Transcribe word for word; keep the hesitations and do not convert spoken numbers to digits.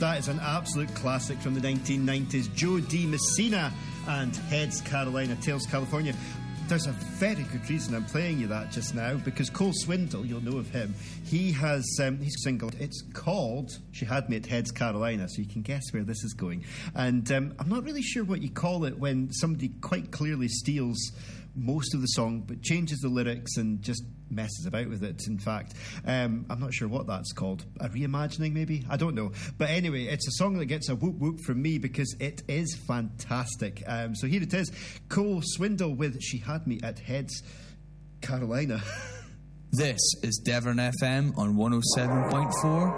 That is an absolute classic from the nineteen nineties. Joe D. Messina and Heads Carolina, Tails California. There's a very good reason I'm playing you that just now, because Cole Swindle, you'll know of him, he has um, he's single. It's called She Had Me at Heads Carolina, so you can guess where this is going. And um, I'm not really sure what you call it when somebody quite clearly steals most of the song but changes the lyrics and just messes about with it. In fact, um, I'm not sure what that's called. A reimagining, maybe? I don't know. But anyway, it's a song that gets a whoop whoop from me because it is fantastic. Um, so here it is, Cole Swindle with She Had Me at Heads Carolina. This is Devon F M on one oh seven point four.